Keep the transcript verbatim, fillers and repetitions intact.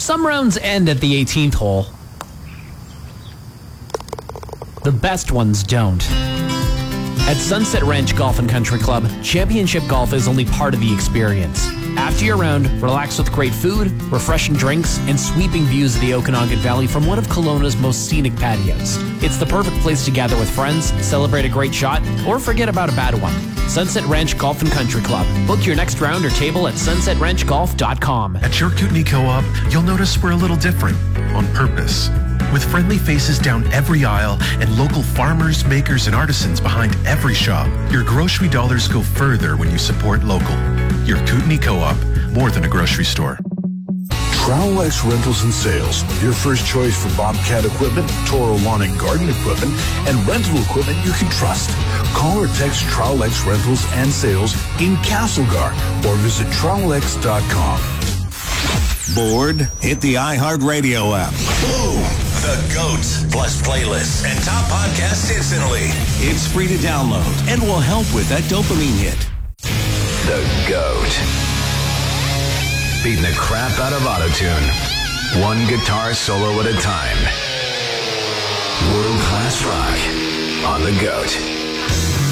Some rounds end at the eighteenth hole. The best ones don't. At Sunset Ranch Golf and Country Club, championship golf is only part of the experience. After your round, relax with great food, refreshing drinks, and sweeping views of the Okanagan Valley from one of Kelowna's most scenic patios. It's the perfect place to gather with friends, celebrate a great shot, or forget about a bad one. Sunset Ranch Golf and Country Club. Book your next round or table at sunset ranch golf dot com. At your Kootenai Co-op, you'll notice we're a little different, on purpose. With friendly faces down every aisle and local farmers, makers, and artisans behind every shop, your grocery dollars go further when you support local. Your Kootenai Co-op, more than a grocery store. Trowel-X Rentals and Sales, your first choice for Bobcat equipment, Toro lawn and garden equipment, and rental equipment you can trust. Call or text Trowel-X Rentals and Sales in Castlegar or visit trowel x dot com. Bored? Hit the iHeartRadio app. Boom! The GOAT, plus playlists and top podcasts instantly. It's free to download and will help with that dopamine hit. The GOAT. Beating the crap out of autotune. One guitar solo at a time. World-class rock on the GOAT.